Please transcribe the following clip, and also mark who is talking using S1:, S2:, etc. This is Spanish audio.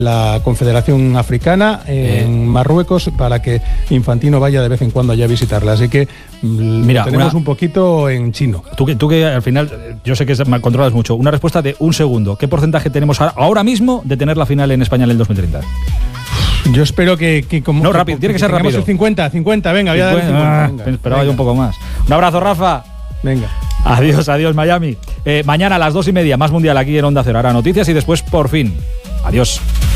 S1: la Confederación Africana en Marruecos para que Infantino vaya de vez en cuando allá a visitarla. Así que mira, tenemos un poquito en chino.
S2: Tú que al final, yo sé que controlas mucho, una respuesta de un segundo. ¿Qué porcentaje tenemos ahora mismo de tener la final en España en el 2030?
S1: Yo espero que como...
S2: No, rápido, tiene que ser rápido.
S1: El 50, venga, voy a dar el 50.
S2: Esperaba yo un poco más. Un abrazo, Rafa.
S1: Venga.
S2: Adiós, Miami. Mañana a las 2:30, más Mundial aquí en Onda Cero. Ahora noticias y después, por fin. Adiós.